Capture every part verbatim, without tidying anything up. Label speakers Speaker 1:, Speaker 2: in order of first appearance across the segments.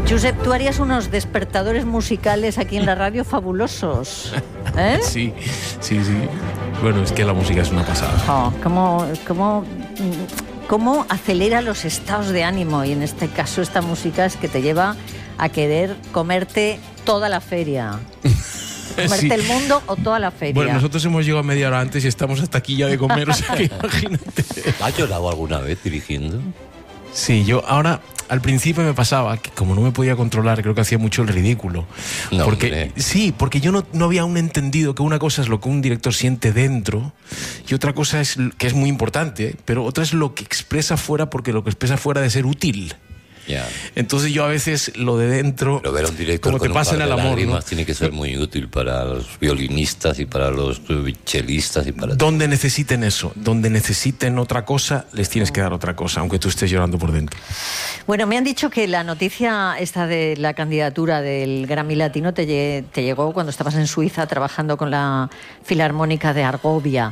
Speaker 1: Josep, tú harías unos despertadores musicales aquí en la radio fabulosos, ¿eh?
Speaker 2: Sí, sí, sí. Bueno, es que la música es una pasada.
Speaker 1: Oh, ¿cómo, cómo, cómo acelera los estados de ánimo? Y en este caso esta música es que te lleva a querer comerte toda la feria. Comerte sí. el mundo o toda la feria.
Speaker 2: Bueno, nosotros hemos llegado media hora antes y estamos hasta aquí ya de comer, o sea que imagínate.
Speaker 3: ¿Has llorado alguna vez dirigiendo?
Speaker 2: Sí, yo ahora, al principio me pasaba que como no me podía controlar, creo que hacía mucho el ridículo.
Speaker 3: No,
Speaker 2: porque
Speaker 3: hombre.
Speaker 2: Sí, porque yo no, no había aún entendido que una cosa es lo que un director siente dentro y otra cosa es que es muy importante, pero otra es lo que expresa fuera, porque lo que expresa fuera de ser útil.
Speaker 3: Yeah.
Speaker 2: Entonces yo a veces lo de dentro,
Speaker 3: pero ver a un director
Speaker 2: como
Speaker 3: con
Speaker 2: te pasa
Speaker 3: un par
Speaker 2: en el
Speaker 3: de
Speaker 2: amor,
Speaker 3: lágrimas,
Speaker 2: ¿no?
Speaker 3: tiene que ser muy útil para los violinistas y para los chelistas y para...
Speaker 2: Donde necesiten eso, donde necesiten otra cosa, les tienes que dar otra cosa, aunque tú estés llorando por dentro.
Speaker 1: Bueno, me han dicho que la noticia esta de la candidatura del Grammy Latino te, lle- te llegó cuando estabas en Suiza trabajando con la Filarmónica de Argovia.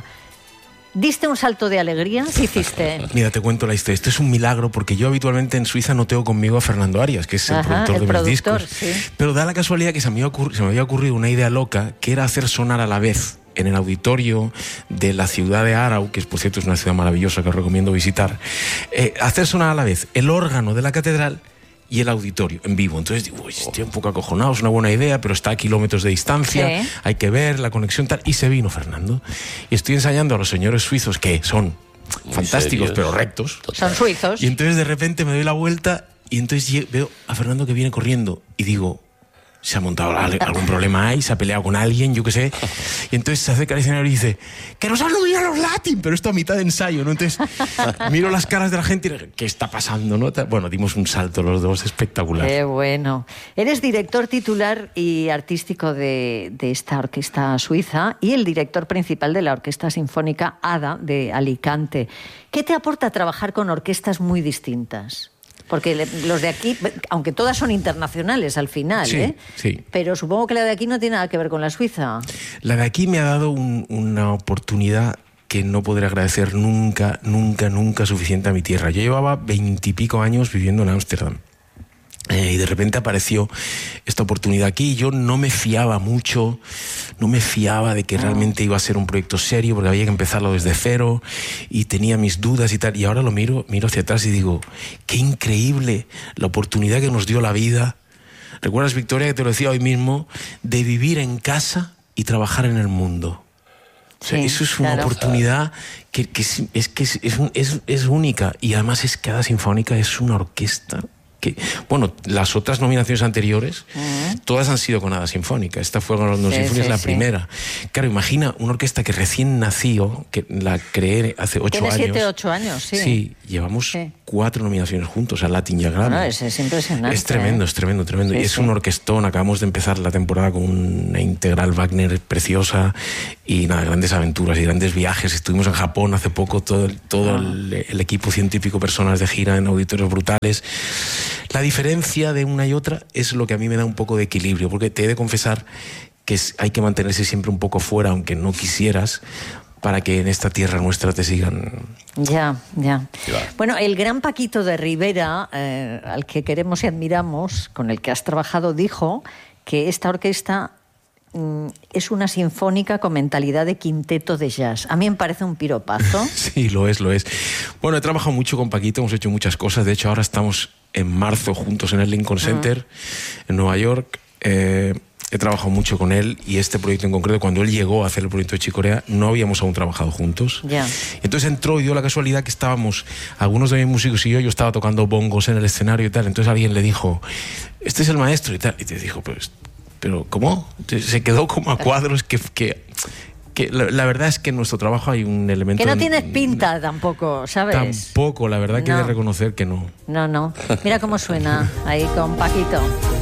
Speaker 1: ¿Diste un salto de alegría? ¿Qué hiciste?
Speaker 2: Mira, te cuento la historia. Esto es un milagro porque yo habitualmente en Suiza no tengo conmigo a Fernando Arias, que es el
Speaker 1: Ajá,
Speaker 2: productor
Speaker 1: el
Speaker 2: de
Speaker 1: productor,
Speaker 2: mis discos.
Speaker 1: sí.
Speaker 2: Pero da la casualidad que se me, había ocurrido, se me había ocurrido una idea loca, que era hacer sonar a la vez en el auditorio de la ciudad de Aarau, que por cierto es una ciudad maravillosa que os recomiendo visitar, eh, hacer sonar a la vez el órgano de la catedral y el auditorio en vivo. Entonces digo, estoy un poco acojonado, es una buena idea, pero está a kilómetros de distancia,
Speaker 1: sí.
Speaker 2: Hay que ver la conexión tal. Y se vino Fernando. Y estoy ensayando a los señores suizos, que son
Speaker 3: muy
Speaker 2: fantásticos,
Speaker 3: serios,
Speaker 2: pero rectos.
Speaker 3: Total.
Speaker 1: Son suizos.
Speaker 2: Y entonces de repente me doy la vuelta y entonces veo a Fernando que viene corriendo y digo, se ha montado algún problema ahí, se ha peleado con alguien, yo qué sé. Y entonces se acerca al escenario y dice, que nos han nominado los Latin, pero esto a mitad de ensayo, ¿no? Entonces miro las caras de la gente y digo, ¿qué está pasando, no? Bueno, dimos un salto los dos espectacular.
Speaker 1: Qué bueno. Eres director titular y artístico de, de esta orquesta suiza y el director principal de la Orquesta Sinfónica ADA de Alicante. ¿Qué te aporta trabajar con orquestas muy distintas? Porque le, los de aquí, aunque todas son internacionales al final,
Speaker 2: Sí,
Speaker 1: ¿eh?
Speaker 2: sí.
Speaker 1: Pero supongo que la de aquí no tiene nada que ver con la suiza.
Speaker 2: La de aquí me ha dado un, una oportunidad que no podré agradecer nunca, nunca, nunca suficiente a mi tierra. Yo llevaba veintipico años viviendo en Ámsterdam. Eh, y de repente apareció esta oportunidad aquí y yo no me fiaba mucho, no me fiaba de que realmente iba a ser un proyecto serio porque había que empezarlo desde cero y tenía mis dudas y tal. Y ahora lo miro, miro hacia atrás y digo, qué increíble la oportunidad que nos dio la vida. ¿Recuerdas, Victoria, que te lo decía hoy mismo? De vivir en casa y trabajar en el mundo. O sea,
Speaker 1: Sí,
Speaker 2: eso es una
Speaker 1: claro.
Speaker 2: oportunidad que, que, es, es, que es, es, es, es única y además es que Ada Sinfónica es una orquesta. Que, bueno, las otras nominaciones anteriores, uh-huh. todas han sido con Ada Sinfónica. Esta fue con los dos
Speaker 1: sí,
Speaker 2: sinfonías,
Speaker 1: sí,
Speaker 2: la
Speaker 1: sí.
Speaker 2: primera. Claro, imagina una orquesta que recién nació, que la creé hace ocho
Speaker 1: Tiene
Speaker 2: años.
Speaker 1: siete, ocho años, sí.
Speaker 2: Sí, llevamos
Speaker 1: Sí.
Speaker 2: cuatro nominaciones juntos a Latin y a Grammy.
Speaker 1: No, es, es impresionante.
Speaker 2: Es tremendo,
Speaker 1: ¿eh?
Speaker 2: es tremendo, tremendo.
Speaker 1: Sí,
Speaker 2: y es
Speaker 1: sí.
Speaker 2: un orquestón. Acabamos de empezar la temporada con una integral Wagner preciosa y nada, grandes aventuras y grandes viajes. Estuvimos en Japón hace poco, todo, el, todo ah. el, el equipo científico, personas de gira en auditorios brutales. La diferencia de una y otra es lo que a mí me da un poco de equilibrio, porque te he de confesar que es, hay que mantenerse siempre un poco fuera, aunque no quisieras, para que en esta tierra nuestra te sigan.
Speaker 1: Ya, ya.
Speaker 3: Claro.
Speaker 1: Bueno, el gran Paquito de Rivera, eh, al que queremos y admiramos, con el que has trabajado, dijo que esta orquesta mm, es una sinfónica con mentalidad de quinteto de jazz. A mí me parece un piropazo.
Speaker 2: Sí, lo es, lo es. Bueno, he trabajado mucho con Paquito, hemos hecho muchas cosas. De hecho, ahora estamos en marzo juntos en el Lincoln Center, uh-huh. en Nueva York. Eh, he trabajado mucho con él y este proyecto en concreto, cuando él llegó a hacer el proyecto de Chicorea, no habíamos aún trabajado juntos.
Speaker 1: Yeah.
Speaker 2: Entonces entró y dio la casualidad que estábamos, algunos de mis músicos y yo, yo estaba tocando bongos en el escenario y tal. Entonces alguien le dijo, este es el maestro y tal. Y te dijo, pero, pero ¿cómo? Se quedó como a cuadros que... que Que la, la verdad es que en nuestro trabajo hay un elemento...
Speaker 1: Que no
Speaker 2: de,
Speaker 1: tienes pinta tampoco, ¿sabes?
Speaker 2: Tampoco, la verdad que
Speaker 1: no.
Speaker 2: he de reconocer que no.
Speaker 1: No, no. Mira cómo suena ahí con Paquito.